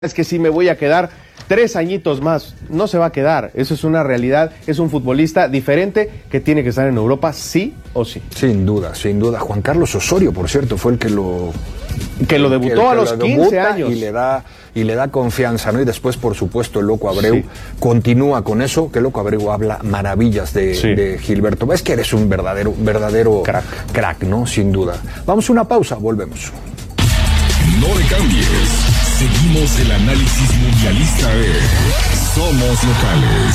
es que sí me voy a quedar 3 añitos más. No se va a quedar, eso es una realidad, es un futbolista diferente que tiene que estar en Europa sí o sí. Sin duda, sin duda. Juan Carlos Osorio, por cierto, fue el que lo debutó a los 15 años. Y le da confianza, ¿no? Y después, por supuesto, el Loco Abreu continúa con eso, que el Loco Abreu habla maravillas de Gilberto. Ves que eres un verdadero crack, ¿no? Sin duda. Vamos a una pausa, volvemos. No le cambies. Seguimos el análisis mundialista de Somos Locales.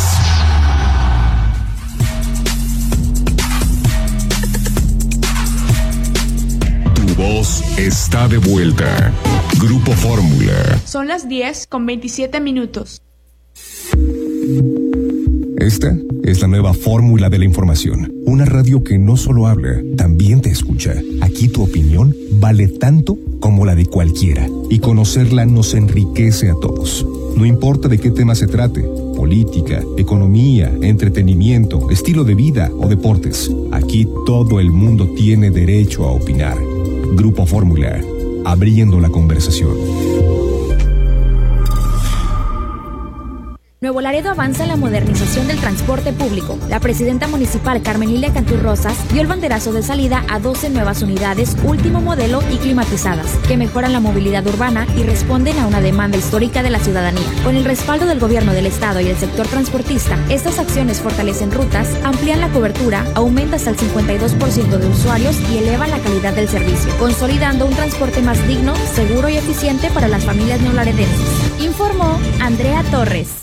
Tu voz está de vuelta. Grupo Fórmula. Son las 10:27. Esta es la nueva fórmula de la información. Una radio que no solo habla, también te escucha. Aquí tu opinión vale tanto como la de cualquiera. Y conocerla nos enriquece a todos. No importa de qué tema se trate. Política, economía, entretenimiento, estilo de vida o deportes. Aquí todo el mundo tiene derecho a opinar. Grupo Fórmula. Abriendo la conversación. Nuevo Laredo avanza en la modernización del transporte público. La presidenta municipal Carmen Lilia Cantú Rosas dio el banderazo de salida a 12 nuevas unidades último modelo y climatizadas, que mejoran la movilidad urbana y responden a una demanda histórica de la ciudadanía. Con el respaldo del gobierno del estado y el sector transportista, estas acciones fortalecen rutas, amplían la cobertura, aumentan hasta el 52% de usuarios y elevan la calidad del servicio, consolidando un transporte más digno, seguro y eficiente para las familias neolaredenses. Informó Andrea Torres.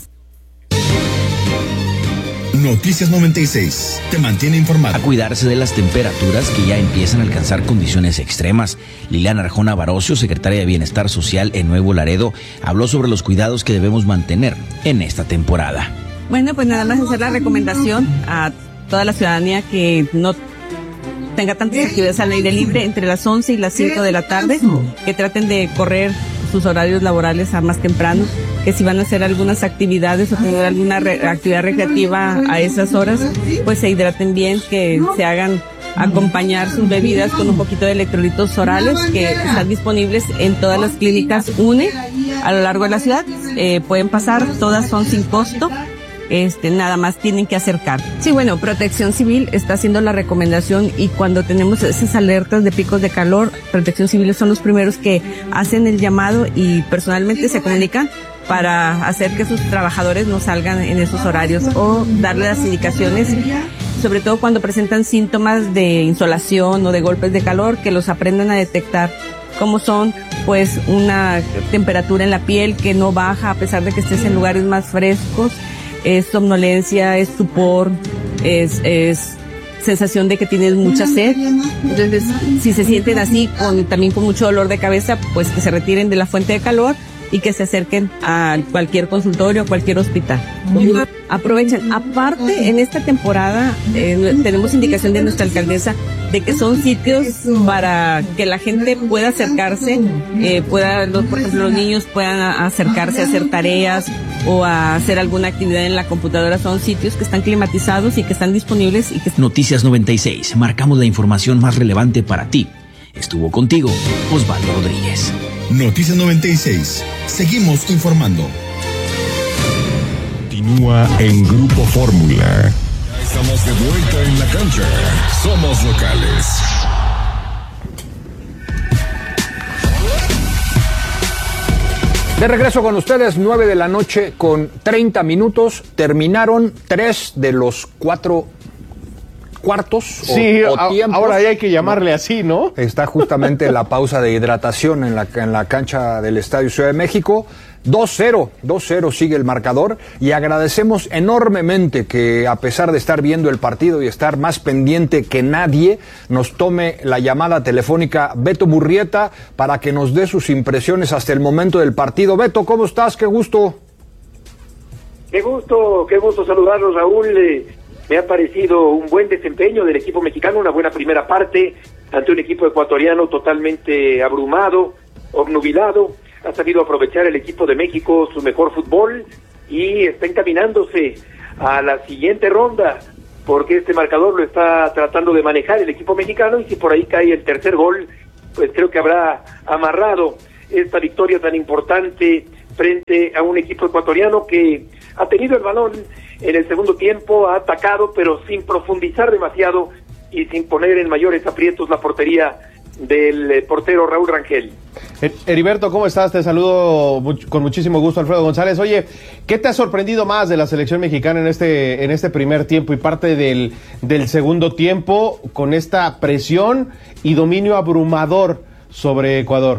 Noticias 96 te mantiene informado. A cuidarse de las temperaturas que ya empiezan a alcanzar condiciones extremas. Liliana Arjona Barocio, secretaria de Bienestar Social en Nuevo Laredo, habló sobre los cuidados que debemos mantener en esta temporada. Bueno, pues nada más hacer la recomendación a toda la ciudadanía que no tenga tantas actividades al aire libre entre las 11 y las 5 de la tarde, que traten de correr sus horarios laborales a más temprano, que si van a hacer algunas actividades o tener alguna actividad recreativa a esas horas, pues se hidraten bien, que se hagan acompañar sus bebidas con un poquito de electrolitos orales que están disponibles en todas las clínicas UNE a lo largo de la ciudad. Pueden pasar, todas son sin costo. Nada más tienen que acercar. Sí, bueno, Protección Civil está haciendo la recomendación y cuando tenemos esas alertas de picos de calor, Protección Civil son los primeros que hacen el llamado y personalmente se comunican para hacer que sus trabajadores no salgan en esos horarios o darle las indicaciones, sobre todo cuando presentan síntomas de insolación o de golpes de calor, que los aprendan a detectar, como son pues una temperatura en la piel que no baja a pesar de que estés en lugares más frescos, es somnolencia, es stupor, es sensación de que tienes mucha sed. Entonces, si se sienten así, también con mucho dolor de cabeza, pues que se retiren de la fuente de calor y que se acerquen a cualquier consultorio, a cualquier hospital. Aprovechen. Aparte, en esta temporada tenemos indicación de nuestra alcaldesa de que son sitios para que la gente pueda acercarse, por ejemplo, los niños puedan acercarse a hacer tareas o a hacer alguna actividad en la computadora. Son sitios que están climatizados y que están disponibles. Noticias 96. Marcamos la información más relevante para ti. Estuvo contigo Osvaldo Rodríguez. Noticias 96. Seguimos informando. Continúa en Grupo Fórmula. Ya estamos de vuelta en la cancha. Somos Locales. De regreso con ustedes, 9 de la noche con 30 minutos. Terminaron 3 de los 4 cuartos sí, o tiempos. Ahora ya hay que llamarle así, ¿no? Está justamente la pausa de hidratación en la cancha del Estadio Ciudad de México. 2-0 sigue el marcador y agradecemos enormemente que a pesar de estar viendo el partido y estar más pendiente que nadie, nos tome la llamada telefónica Beto Burrieta para que nos dé sus impresiones hasta el momento del partido. Beto, ¿cómo estás? Qué gusto. Qué gusto saludarlos, Raúl. Me ha parecido un buen desempeño del equipo mexicano, una buena primera parte ante un equipo ecuatoriano totalmente abrumado, obnubilado. Ha sabido aprovechar el equipo de México su mejor fútbol y está encaminándose a la siguiente ronda, porque este marcador lo está tratando de manejar el equipo mexicano y si por ahí cae el tercer gol, pues creo que habrá amarrado esta victoria tan importante frente a un equipo ecuatoriano que ha tenido el balón en el segundo tiempo, ha atacado, pero sin profundizar demasiado y sin poner en mayores aprietos la portería del portero Raúl Rangel. Heriberto, ¿cómo estás? Te saludo con muchísimo gusto, Alfredo González. Oye, ¿qué te ha sorprendido más de la selección mexicana en este primer tiempo y parte del segundo tiempo con esta presión y dominio abrumador sobre Ecuador?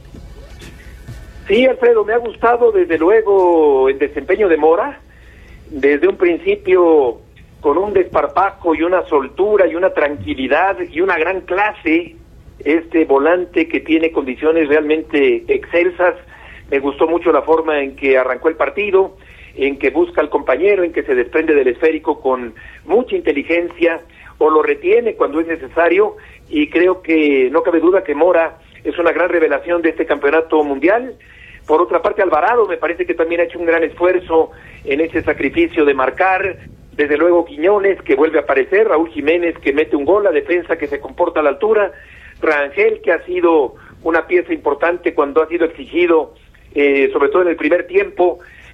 Sí, Alfredo, me ha gustado desde luego el desempeño de Mora, desde un principio con un desparpajo y una soltura y una tranquilidad y una gran clase. Este volante que tiene condiciones realmente excelsas. Me gustó mucho la forma en que arrancó el partido, en que busca al compañero, en que se desprende del esférico con mucha inteligencia o lo retiene cuando es necesario, y creo que no cabe duda que Mora es una gran revelación de este campeonato mundial. Por otra parte, Alvarado me parece que también ha hecho un gran esfuerzo en ese sacrificio de marcar. Desde luego Quiñones, que vuelve a aparecer, Raúl Jiménez, que mete un gol, la defensa que se comporta a la altura, Rangel, que ha sido una pieza importante cuando ha sido exigido, sobre todo en el primer tiempo,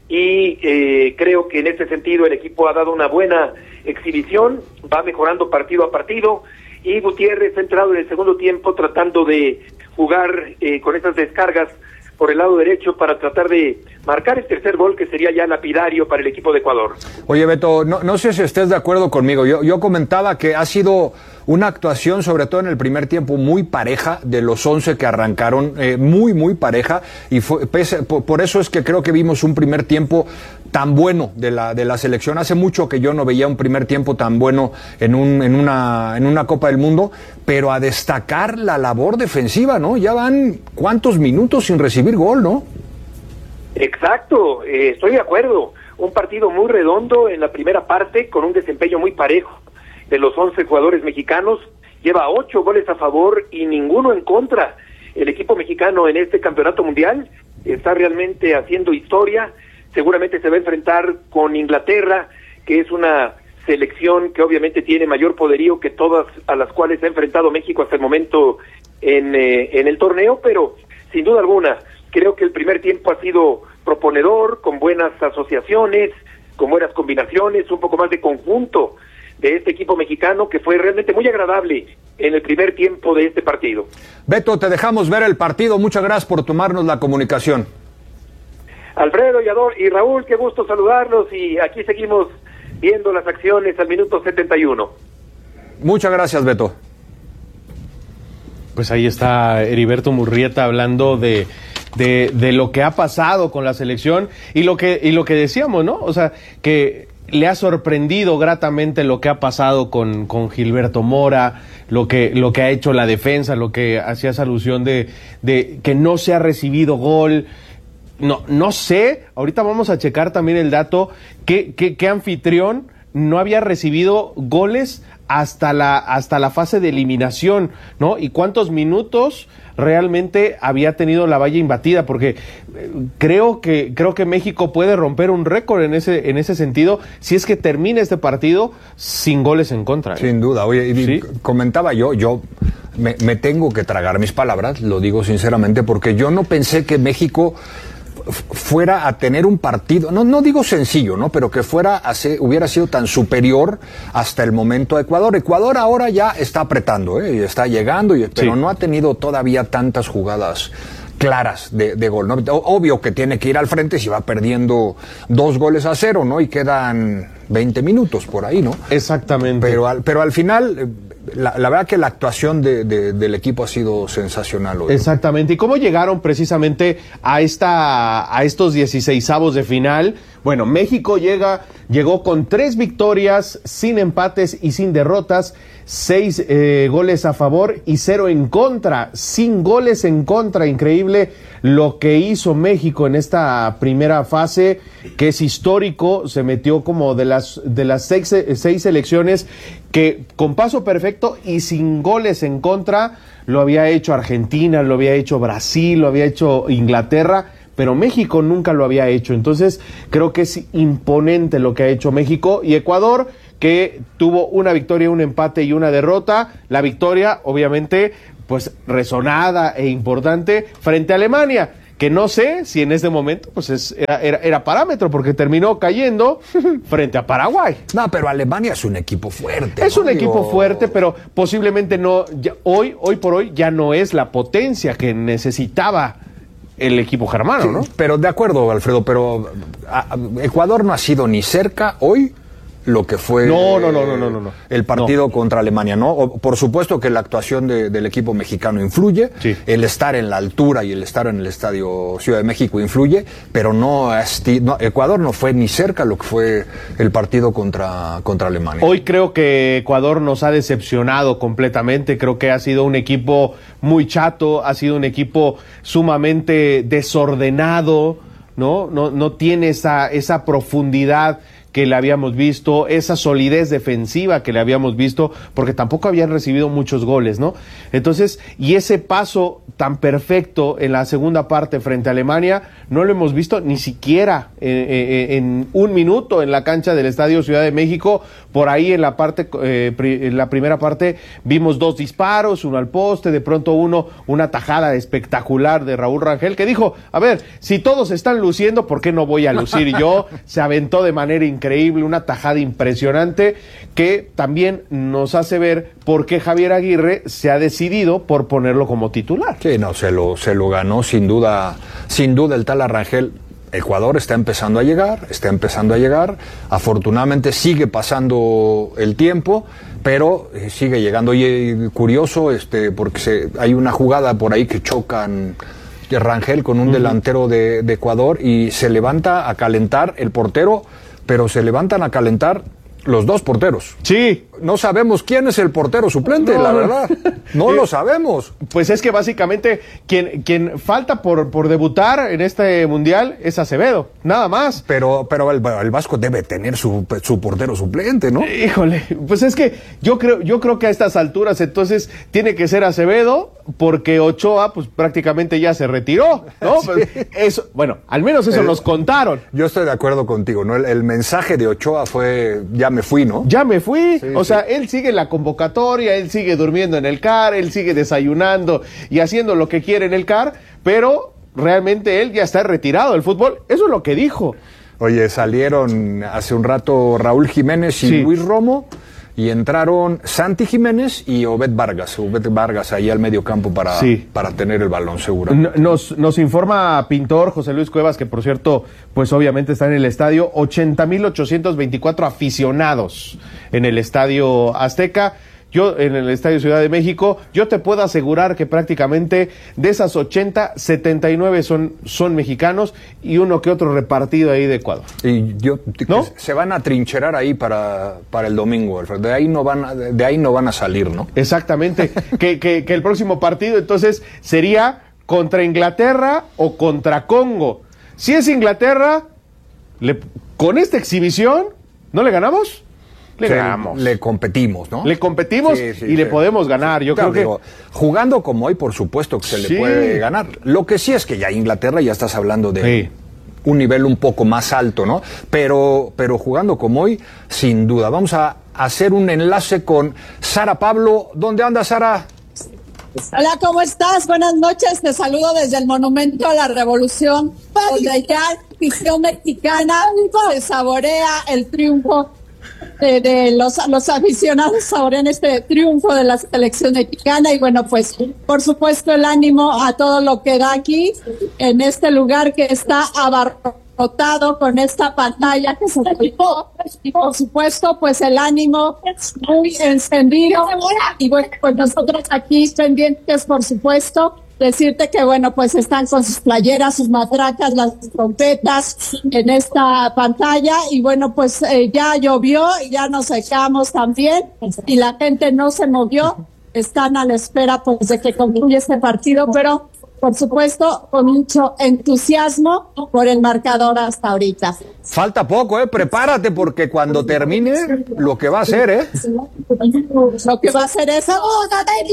y creo que en ese sentido el equipo ha dado una buena exhibición, va mejorando partido a partido, y Gutiérrez ha entrado en el segundo tiempo tratando de jugar con esas descargas por el lado derecho para tratar de marcar el tercer gol, que sería ya lapidario para el equipo de Ecuador. Oye, Beto, no sé si estés de acuerdo conmigo. Yo comentaba que ha sido una actuación, sobre todo en el primer tiempo, muy pareja de los 11 que arrancaron, muy pareja, y por eso es que creo que vimos un primer tiempo tan bueno de la selección. Hace mucho que yo no veía un primer tiempo tan bueno en una Copa del Mundo, pero a destacar la labor defensiva, ¿no? Ya van ¿cuántos minutos sin recibir gol, no? Exacto, estoy de acuerdo. Un partido muy redondo en la primera parte, con un desempeño muy parejo de los 11 jugadores mexicanos. Lleva 8 goles a favor y ninguno en contra. El equipo mexicano en este campeonato mundial está realmente haciendo historia. Seguramente se va a enfrentar con Inglaterra, que es una selección que obviamente tiene mayor poderío que todas a las cuales ha enfrentado México hasta el momento en el torneo, pero sin duda alguna creo que el primer tiempo ha sido proponedor, con buenas asociaciones, con buenas combinaciones, un poco más de conjunto de este equipo mexicano, que fue realmente muy agradable en el primer tiempo de este partido. Beto, te dejamos ver el partido. Muchas gracias por tomarnos la comunicación. Alfredo y Raúl, qué gusto saludarlos, y aquí seguimos viendo las acciones al minuto 71. Muchas gracias, Beto. Pues ahí está Heriberto Murrieta hablando de lo que ha pasado con la selección y lo que decíamos, ¿no? O sea, que le ha sorprendido gratamente lo que ha pasado con Gilberto Mora, lo que ha hecho la defensa, lo que hacías alusión de que no se ha recibido gol. No sé, ahorita vamos a checar también el dato, que anfitrión no había recibido goles hasta la fase de eliminación, ¿no? Y cuántos minutos realmente había tenido la valla imbatida, porque creo que México puede romper un récord en ese sentido, si es que termina este partido sin goles en contra. Sin duda. Oye, ¿sí? Comentaba yo me tengo que tragar mis palabras, lo digo sinceramente, porque yo no pensé que México fuera a tener un partido, no digo sencillo, ¿no? Pero que hubiera sido tan superior hasta el momento a Ecuador. Ecuador ahora ya está apretando, y está llegando, pero no ha tenido todavía tantas jugadas claras de gol, ¿no? Obvio que tiene que ir al frente si va perdiendo 2-0, ¿no? Y quedan 20 minutos por ahí, ¿no? Exactamente. Pero al final, la verdad que la actuación del equipo ha sido sensacional hoy. Exactamente. ¿Y cómo llegaron precisamente a estos 16avos de final? Bueno, México llegó con 3 victorias, sin empates y sin derrotas, 6 goles a favor y 0 en contra, sin goles en contra. Increíble lo que hizo México en esta primera fase, que es histórico. Se metió como de las 6 selecciones que con paso perfecto y sin goles en contra. Lo había hecho Argentina, lo había hecho Brasil, lo había hecho Inglaterra, pero México nunca lo había hecho. Entonces creo que es imponente lo que ha hecho México. Y Ecuador, que tuvo una victoria, un empate y una derrota. La victoria, obviamente, pues resonada e importante frente a Alemania, que no sé si en este momento pues era parámetro, porque terminó cayendo frente a Paraguay. No, pero Alemania es un equipo fuerte. Es un equipo fuerte, pero posiblemente no, hoy por hoy ya no es la potencia que necesitaba el equipo germano, ¿no? Pero de acuerdo, Alfredo, pero Ecuador no ha sido ni cerca hoy lo que fue no. el partido contra Alemania, ¿no? Por supuesto que la actuación del equipo mexicano influye, sí. El estar en la altura y el estar en el Estadio Ciudad de México influye, pero Ecuador no fue ni cerca lo que fue el partido contra Alemania. Hoy creo que Ecuador nos ha decepcionado completamente, creo que ha sido un equipo muy chato, ha sido un equipo sumamente desordenado, no tiene esa profundidad que le habíamos visto, esa solidez defensiva que le habíamos visto, porque tampoco habían recibido muchos goles, ¿no? Entonces, y ese paso tan perfecto en la segunda parte frente a Alemania, no lo hemos visto ni siquiera en un minuto en la cancha del Estadio Ciudad de México. Por ahí en la primera parte vimos 2 disparos, uno al poste, de pronto una tajada espectacular de Raúl Rangel, que dijo, a ver, si todos están luciendo, ¿por qué no voy a lucir yo? Se aventó de manera increíble, una tajada impresionante que también nos hace ver por qué Javier Aguirre se ha decidido por ponerlo como titular. Sí, no, se lo ganó sin duda el tal Rangel. Ecuador está empezando a llegar, afortunadamente sigue pasando el tiempo, pero sigue llegando. Y curioso, porque hay una jugada por ahí que chocan Rangel con un delantero de Ecuador y se levanta a calentar el portero, pero se levantan a calentar los 2 porteros. Sí. No sabemos quién es el portero suplente, la verdad. No lo sabemos. Pues es que básicamente quien falta por debutar en este mundial es Acevedo, nada más. Pero el Vasco debe tener su portero suplente, ¿no? Híjole, pues es que yo creo que a estas alturas entonces tiene que ser Acevedo, porque Ochoa pues prácticamente ya se retiró, ¿no? Sí. Eso, bueno, al menos eso nos contaron. Yo estoy de acuerdo contigo, ¿no? El mensaje de Ochoa fue, ya me fui, ¿no? Ya me fui, sí, o sea, él sigue la convocatoria, él sigue durmiendo en el CAR, él sigue desayunando y haciendo lo que quiere en el CAR, pero realmente él ya está retirado del fútbol, eso es lo que dijo. Oye, salieron hace un rato Raúl Jiménez y Luis Romo, y entraron Santi Jiménez y Obed Vargas ahí al medio campo para tener el balón seguro. Nos informa Pintor José Luis Cuevas, que por cierto, pues obviamente está en el estadio, 80,824 aficionados en el Estadio Azteca. Yo en el Estadio Ciudad de México, yo te puedo asegurar que prácticamente de esas 80, 79 son mexicanos y uno que otro repartido ahí de Ecuador. Y ¿no? Se van a trincherar ahí para el domingo, Alfred. De ahí no van a salir, ¿no? Exactamente. que el próximo partido entonces sería contra Inglaterra o contra Congo. Si es Inglaterra, con esta exhibición, ¿no le ganamos? Le competimos, ¿no? Le competimos y le podemos ganar. Yo creo que jugando como hoy, por supuesto que se le puede ganar. Lo que sí es que ya Inglaterra ya estás hablando de un nivel un poco más alto, ¿no? Pero jugando como hoy, sin duda. Vamos a hacer un enlace con Sara Pablo. ¿Dónde anda, Sara? Hola, ¿cómo estás? Buenas noches, te saludo desde el Monumento a la Revolución, donde ya la afición mexicana se saborea el triunfo de los aficionados saborean este triunfo de la selección mexicana y bueno, pues por supuesto el ánimo a todo lo que da aquí en este lugar que está abarrotado con esta pantalla que se replicó y por supuesto pues el ánimo muy encendido y bueno, pues nosotros aquí pendientes por supuesto decirte que bueno, pues están con sus playeras, sus matracas, las trompetas en esta pantalla y bueno, pues ya llovió y ya nos secamos también y la gente no se movió, están a la espera pues de que concluya este partido, pero por supuesto con mucho entusiasmo por el marcador hasta ahorita. Falta poco, prepárate porque cuando termine lo que va a hacer, lo que va a hacer es de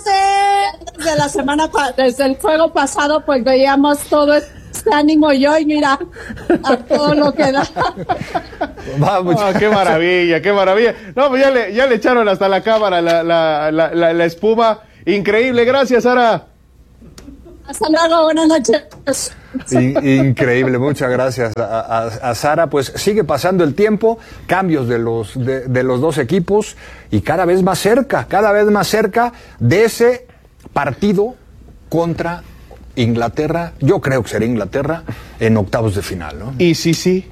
disfraces. Desde el juego pasado pues veíamos todo este ánimo y hoy mira a todo lo que da. Vamos, qué maravilla, qué maravilla. No, pues ya le echaron hasta la cámara la espuma. Increíble, gracias, Sara. Hasta luego, buenas noches. Increíble, muchas gracias a Sara. Pues sigue pasando el tiempo, cambios de los dos equipos y cada vez más cerca de ese partido contra Inglaterra. Yo creo que será Inglaterra en octavos de final, ¿no? Y sí.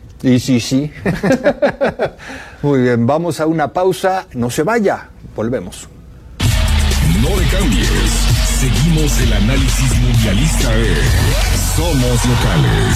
Muy bien, vamos a una pausa. No se vaya, volvemos. No le cambies. Seguimos el análisis mundialista de Somos Locales.